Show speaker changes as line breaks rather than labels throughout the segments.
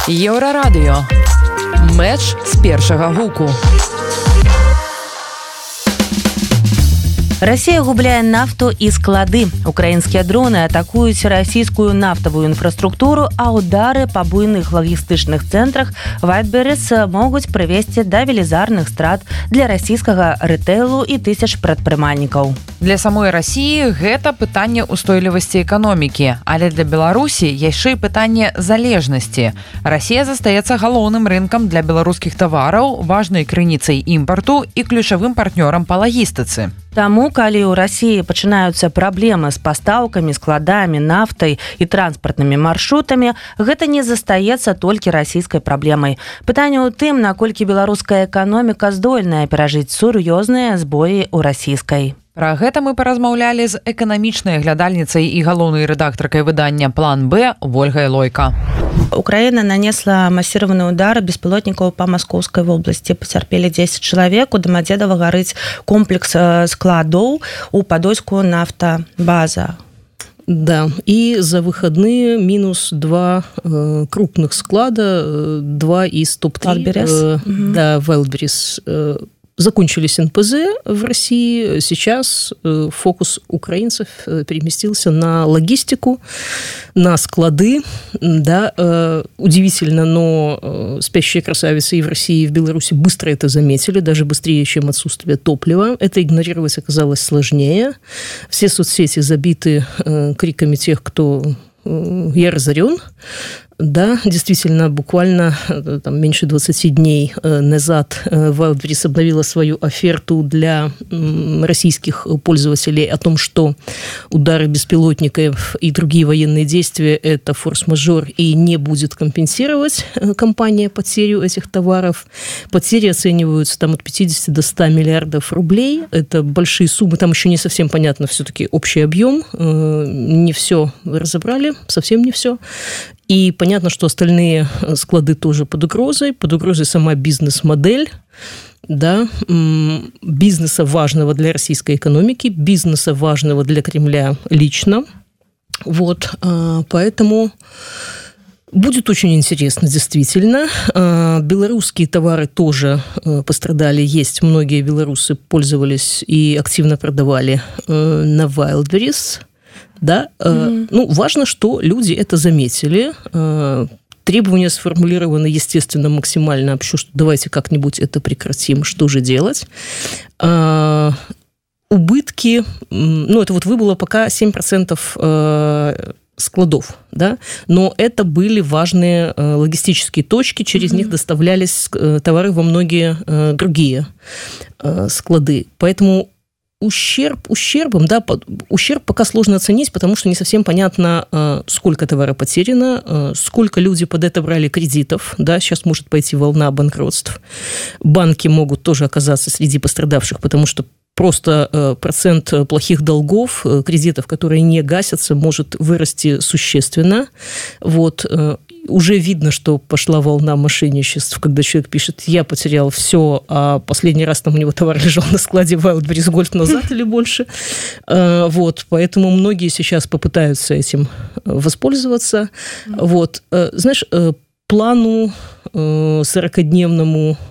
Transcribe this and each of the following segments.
Еўрарадыё. Мэч з першага гуку.
Россия губляе нафту і склады. Украінскія дроны атакуюць расійскую нафтавую інфраструктуру, а удары па буйных лагістычных цэнтрах Wildberries могуць прывесці да велізарных страт для расійскага рэтэйлу і тысяч прадпрымальнікаў.
Для самой Расіі гэта пытанне ўстойлівасці эканомікі, але для Беларусі яшчэ і пытанне залежнасці. Расія застаецца галоўным рынкам для беларускіх тавараў, важнай крыніцай імпарту і ключавым партнёрам па лагістыцы.
Таму, калі ў Расіі пачынаюцца праблемы з пастаўкамі, складамі, нафтай і транспартнымі маршрутамі, гэта не застаецца толькі расійскай праблемай. Пытанне ў тым, наколькі беларуская эканоміка здольная перажыць сур'ёзныя збоі ў расійскай.
Пра гэта мы паразмаўлялі з эканамічнай глядальніцай і галоўнай рэдактаркай выдання «План Б» Вольгай Лойка.
Украина нанесла массированный удар беспилотников по Московской области. Потерпели 10 человек. У Домодедова горит комплекс складов у Подольскую нафтобаза.
Да, и за выходные минус 2 крупных склада, 2 из топ-3. Да, Wildberries. Закончились НПЗ в России. Сейчас фокус украинцев переместился на логистику, на склады. Да, удивительно, но спящие красавицы и в России, и в Беларуси быстро это заметили, даже быстрее, чем отсутствие топлива. Это игнорировать оказалось сложнее. Все соцсети забиты криками тех, кто «я разорен». Да, действительно, буквально там, меньше 20 дней назад Wildberries обновила свою оферту для российских пользователей о том, что удары беспилотников и другие военные действия – это форс-мажор и не будет компенсировать компания потерю этих товаров. Потери оцениваются там, от 50 до 100 миллиардов рублей. Это большие суммы, там еще не совсем понятно все-таки общий объем. Не все разобрали, совсем не все. И понятно, что остальные склады тоже под угрозой сама бизнес-модель, да, бизнеса важного для российской экономики, бизнеса важного для Кремля лично. Вот, поэтому будет очень интересно, действительно. Белорусские товары тоже пострадали. Есть многие белорусы пользовались и активно продавали на Wildberries. Да, ну, важно, что люди это заметили. Требования сформулированы, естественно, максимально общу, что давайте как-нибудь это прекратим, что же делать. Убытки, ну, это вот выбыло пока 7% складов, да, но это были важные логистические точки, через них доставлялись товары во многие другие склады. Поэтому ущербом, да, ущерб пока сложно оценить, потому что не совсем понятно, сколько товара потеряно, сколько люди под это брали кредитов, да, сейчас может пойти волна банкротств. Банки могут тоже оказаться среди пострадавших, потому что просто процент плохих долгов, кредитов, которые не гасятся, может вырасти существенно. Вот. Уже видно, что пошла волна мошенничеств, когда человек пишет: я потерял все, а последний раз там у него товар лежал на складе Wildberries год назад или больше. Вот. Поэтому многие сейчас попытаются этим воспользоваться. Вот. Знаешь, плану 40-дневному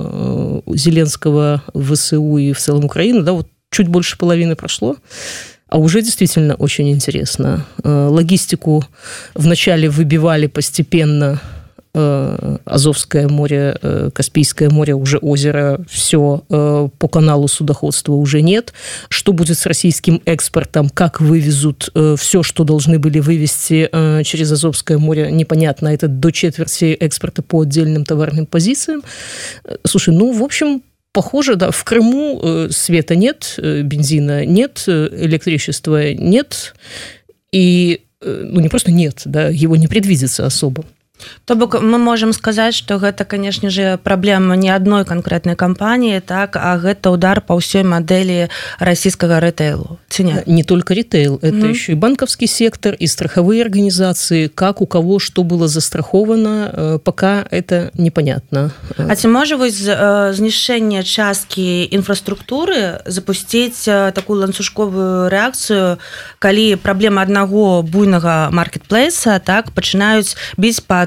Зеленского в ВСУ и в целом Украины, да, вот чуть больше половины прошло, а уже действительно очень интересно. Логистику вначале выбивали постепенно. Азовское море, Каспийское море, уже озеро, все, по каналу судоходства уже нет. Что будет с российским экспортом, как вывезут все, что должны были вывезти через Азовское море, непонятно. Это до четверти экспорта по отдельным товарным позициям. Слушай, ну, в общем, похоже, да, в Крыму света нет, бензина нет, электричества нет, и, ну, не просто нет, да, его не предвидится особо.
То бок мы можем сказать, что гэта, конечно же, праблема не одной конкретной компании, так, а гэта удар по всей модели российского ритейлу.
Не только ритейл, это еще и банковский сектор, и страховые организации, как у кого что было застраховано, пока это непонятно.
А ці можа вось знішчэнне часткі інфраструктуры запусціць такую ланцужковую рэакцыю, калі праблема аднаго буйнага маркетплейса, так, пачынаюць біць па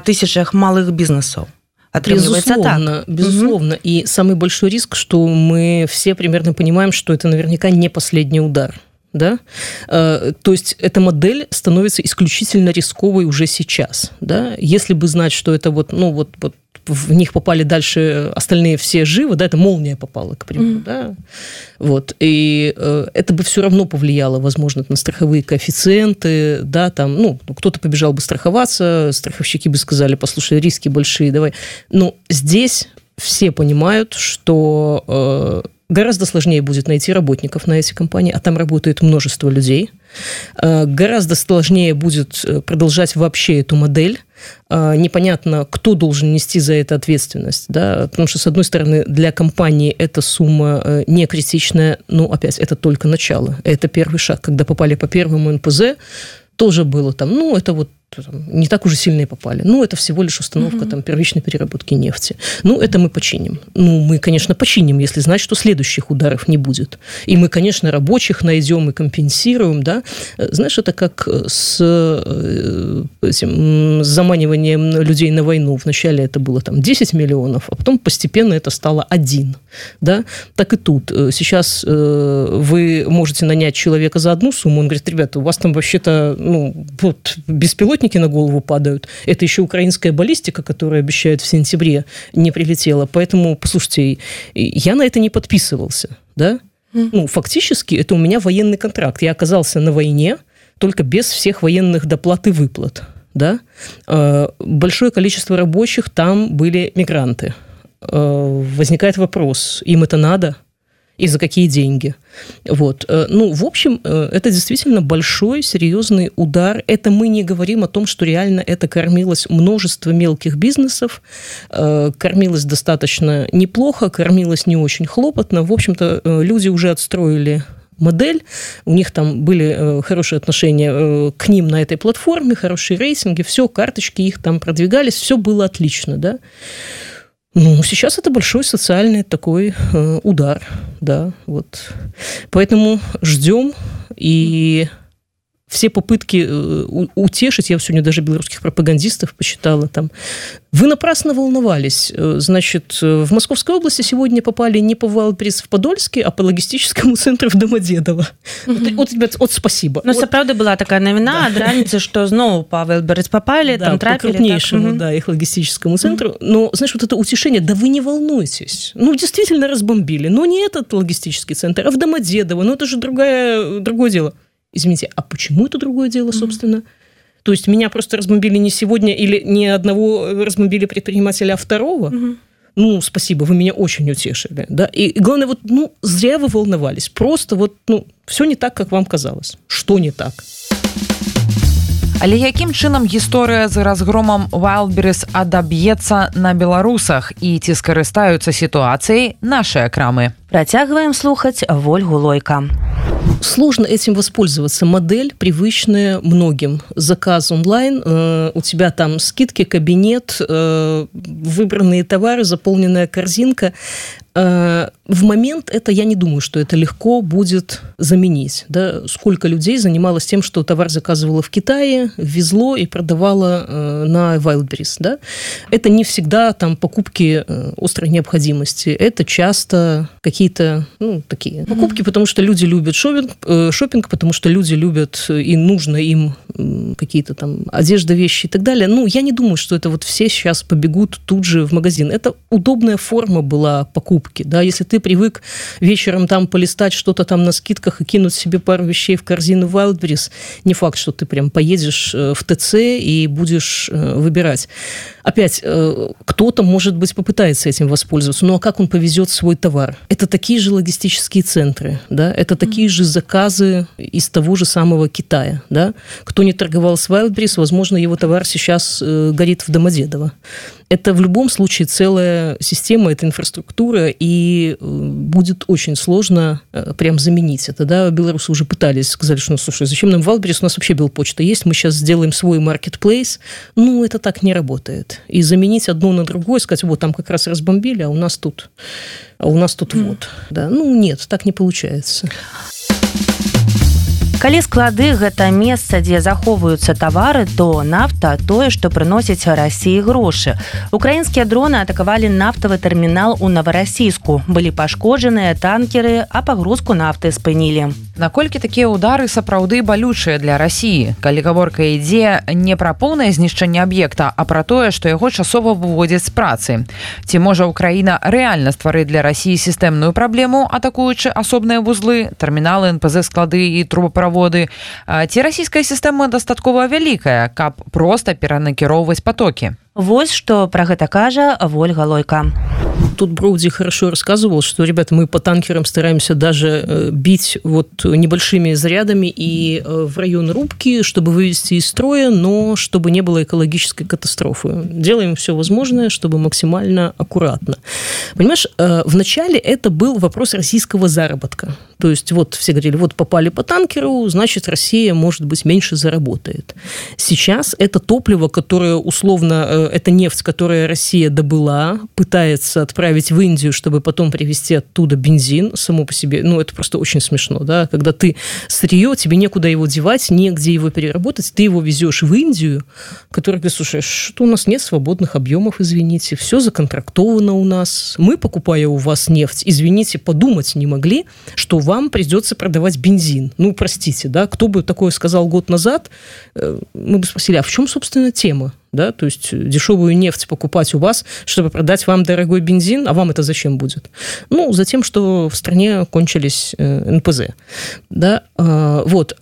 тысячах малых бизнесов.
Безусловно. И самый большой риск, что мы все примерно понимаем, что это наверняка не последний удар. Да? То есть эта модель становится исключительно рисковой уже сейчас. Да? Если бы знать, что это вот в них попали дальше остальные все живы, да, это молния попала, к примеру, да, вот, и это бы все равно повлияло, возможно, на страховые коэффициенты, да, там, кто-то побежал бы страховаться, страховщики бы сказали, послушай, риски большие, давай, но здесь все понимают, что гораздо сложнее будет найти работников на эти компании, а там работает множество людей. Гораздо сложнее будет продолжать вообще эту модель. Непонятно, кто должен нести за это ответственность. Да? Потому что, с одной стороны, для компании эта сумма не критичная, но, опять, это только начало. Это первый шаг. Когда попали по первому НПЗ, тоже было там, это вот не так уже сильно и попали. Это всего лишь установка там, первичной переработки нефти. Это мы починим. Мы, конечно, починим, если знать, что следующих ударов не будет. И мы, конечно, рабочих найдем и компенсируем. Да? Знаешь, это как с заманиванием людей на войну. Вначале это было там 10 миллионов, а потом постепенно это стало 1. Да? Так и тут. Сейчас вы можете нанять человека за одну сумму, он говорит, ребята, у вас там вообще-то беспилотники на голову падают. Это еще украинская баллистика, которая обещают в сентябре, не прилетела. Поэтому, послушайте, я на это не подписывался. Да? Фактически, это у меня военный контракт. Я оказался на войне, только без всех военных доплат и выплат. Да? Большое количество рабочих там были мигранты. Возникает вопрос, им это надо? И за какие деньги. Вот. В общем, это действительно большой, серьезный удар. Это мы не говорим о том, что реально это кормилось множество мелких бизнесов, кормилось достаточно неплохо, кормилось не очень хлопотно. В общем-то, люди уже отстроили модель, у них там были хорошие отношения к ним на этой платформе, хорошие рейтинги, все, карточки их там продвигались, все было отлично, да. Сейчас это большой социальный такой удар, да, вот. Поэтому ждем, и все попытки утешить, я сегодня даже белорусских пропагандистов посчитала там, вы напрасно волновались. Значит, в Московской области сегодня попали не по Wildberries в Подольске, а по логистическому центру в Домодедово. От спасибо.
Правда была такая новина ад раніцы, что снова по Wildberries попали, там трапили.
По крупнейшему, да, их логистическому центру. Но, знаешь, вот это утешение, да вы не волнуйтесь. Действительно разбомбили. Но не этот логистический центр, а в Домодедово. Это же другое дело. Извините, а почему это другое дело, собственно? То есть меня просто разбомбили не сегодня или не одного разбомбили предпринимателя, а второго? Спасибо, вы меня очень утешили. Да? И главное, зря вы волновались. Просто все не так, как вам казалось. Что не так?
Але якім чынам гісторыя з разгромам Wildberries адаб'ецца на беларусах і ці скарыстаюцца сітуацыяй нашыя крамы?
Працягваем слухаць Вольгу Лойка.
Сложно этим воспользоваться. Модель привычная многим. Заказ онлайн, у тебя там скидки, кабинет, выбранные товары, заполненная корзинка. В момент это, я не думаю, что это легко будет заменить. Да? Сколько людей занималось тем, что товар заказывало в Китае, везло и продавало на Wildberries. Да? Это не всегда там покупки острой необходимости. Это часто какие-то такие покупки, потому что люди любят шопинг, потому что люди любят и нужно им какие-то там одежда, вещи и так далее. Я не думаю, что это все сейчас побегут тут же в магазин. Это удобная форма была покупки. Да? Если ты привык вечером там полистать что-то там на скидках и кинуть себе пару вещей в корзину Wildberries, не факт, что ты прям поедешь в ТЦ и будешь выбирать. Опять, кто-то, может быть, попытается этим воспользоваться, а как он повезет свой товар? Это такие же логистические центры, да? Это такие же заказы из того же самого Китая. Да? Кто не торговал с Wildberries, возможно, его товар сейчас горит в Домодедово. Это в любом случае целая система, это инфраструктура, и будет очень сложно прям заменить это. Да? Белорусы уже пытались, сказали, что, слушай, зачем нам Wildberries, у нас вообще Белпочта есть, мы сейчас сделаем свой маркетплейс. Это так не работает. И заменить одно на другое, сказать, там как раз разбомбили, а у нас тут вот. Да? Нет, так не получается.
Калі склады гэта месца, дзе захоўваюцца тавары, то нафта тое, што прыносіць Расіі грошы. Украінскія дроны атакавалі нафтавы тэрмінал у Новарассійску. Былі пашкоджаныя танкеры, а пагрузку нафты спынілі.
Наколькі такія ўдары сапраўды балючыя для Расіі, калі гаворка ідзе не пра поўнае знішчэнне аб'екта, а пра тое, што яго часова выводзяць з працы. Ці можа Украіна рэальна стварыць для Расіі сістэмную праблему, атакуючы асобныя вузлы, тэрміналы, НПЗ, склады і трубаправоды? Ці расійская сістэма дастаткова вялікая, каб проста перанакіроўваць потокі?
Вось што пра гэта кажа Ольга Лойка.
Тут Броуди хорошо рассказывал, что, ребята, мы по танкерам стараемся даже бить вот небольшими зарядами и в район рубки, чтобы вывести из строя, но чтобы не было экологической катастрофы. Делаем все возможное, чтобы максимально аккуратно. Понимаешь, вначале это был вопрос российского заработка. То есть вот все говорили, вот попали по танкеру, значит, Россия, может быть, меньше заработает. Сейчас это топливо, которое условно, это нефть, которую Россия добыла, пытается отправить в Индию, чтобы потом привезти оттуда бензин, само по себе, ну, это просто очень смешно, да, когда ты сырье, тебе некуда его девать, негде его переработать, ты его везешь в Индию, которая говорит, слушай, что у нас нет свободных объемов, извините, все законтрактовано у нас, мы, покупая у вас нефть, извините, подумать не могли, что вам придется продавать бензин. Ну, простите, да, кто бы такое сказал год назад, мы бы спросили, а в чем, собственно, тема? Да, то есть дешевую нефть покупать у вас, чтобы продать вам дорогой бензин, а вам это зачем будет? Ну, за тем, что в стране кончились НПЗ. Да, вот.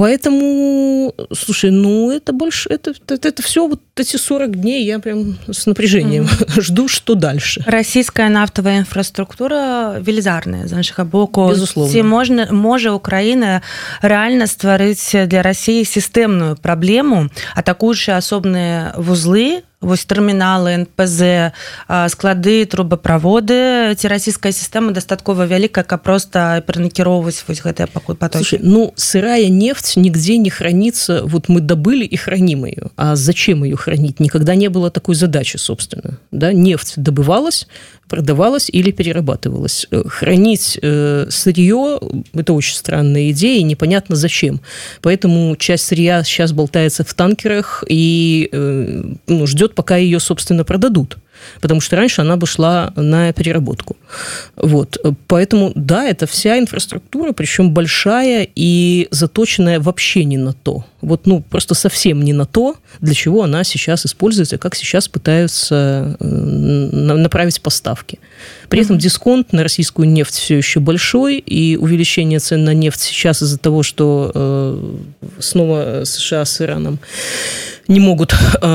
Поэтому, слушай, ну, это больше, это все вот эти 40 дней я прям с напряжением жду, что дальше.
Расійская нафтовая інфраструктура велізарная, з нашага боку.
Безусловно.
Ці можа Украіна рэальна стварыць для Расіі сістэмную праблему, атакуючы асобныя вузлы, вось тэрміналы, НПЗ, склады, трубаправоды, ці расійская сістэма дастаткова вялікая, каб проста перанакіроўваць вось гэтыя потокі?
Слушай, ну, сырая нефть нигде не хранится, вот мы добыли и храним ее. А зачем ее хранить? Никогда не было такой задачи, собственно. Да? Нефть добывалась, продавалась или перерабатывалась. Хранить сырье – это очень странная идея, и непонятно зачем. Поэтому часть сырья сейчас болтается в танкерах и ждет, пока ее, собственно, продадут. Потому что раньше она бы шла на переработку. Вот. Поэтому, да, это вся инфраструктура, причем большая и заточенная вообще не на то. Вот, ну, просто совсем не на то, для чего она сейчас используется, как сейчас пытаются направить поставки. При этом дисконт на российскую нефть все еще большой, и увеличение цен на нефть сейчас из-за того, что снова США с Ираном не могут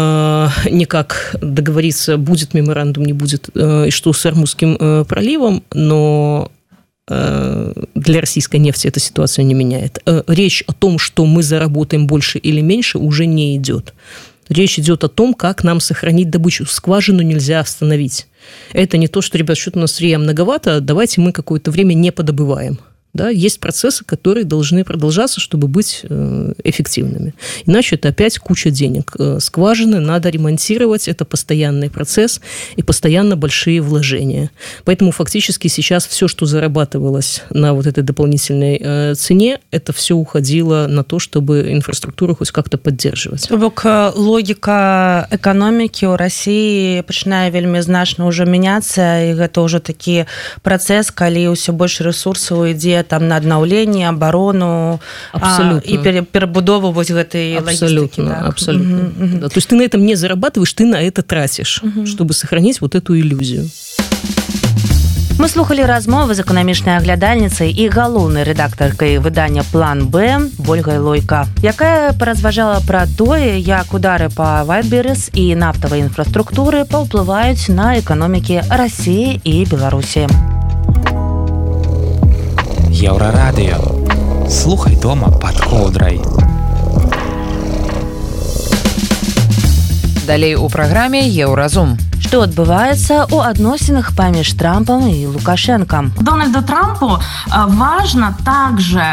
никак договориться, будет меморандум, не будет, и что с Ормузским проливом, но для российской нефти эта ситуация не меняет. Речь о том, что мы заработаем больше или меньше, уже не идет. Речь идет о том, как нам сохранить добычу. Скважину нельзя остановить. Это не то, что, ребят, что-то у нас сырья многовато, давайте мы какое-то время не подобываем. Да, есть процессы, которые должны продолжаться, чтобы быть эффективными. Иначе это опять куча денег. Скважины надо ремонтировать, это постоянный процесс и постоянно большие вложения. Поэтому фактически сейчас все, что зарабатывалось на вот этой дополнительной цене, это все уходило на то, чтобы инфраструктуру хоть как-то поддерживать.
Бок логіка эканомікі ў Расіі пачынае вельмі значна ўжо мяняцца, і гэта ўжо такі працэс, калі ўсё больш рэсурсаў ідзе там на аднаўленне, абарону и перебудову вот гэтай логистики.
Так? Абсолютно. Да. То есть ты на этом не зарабатываешь, ты на это тратишь, чтобы сохранить вот эту иллюзию.
Мы слухали размовы з эканамічнай аглядальніцай і галоўнай рэдактаркай выдання «План Б» Ольгай Лойка, якая паразважала пра тое, як удары па Wildberries і нафтавай інфраструктуры паўплываюць на эканомікі Расіі і Беларусі.
Еўрарадыё. Слухай дома пад коўдрай.
Далей у праграме «Еўразум».
Што адбываецца ў адносінах паміж Трампом и Лукашенко?
Дональду Трампу важно также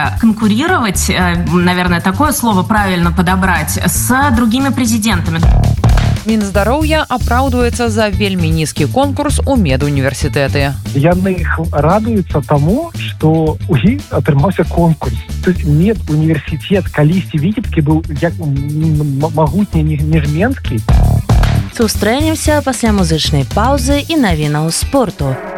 конкурировать, наверное, такое слово правильно подобрать, с другими президентами.
Мінздароўя апраўдваецца за вельмі нізкі конкурс у медуніверсітэты.
Яны іх радуюцца таму, што у іх атрымаўся конкурс. Медуніверсітэт калісьці Віцебскі быў як магутні Нежменскі.
Сустрэнемся пасля музычнай паўзы і навінаў спорту.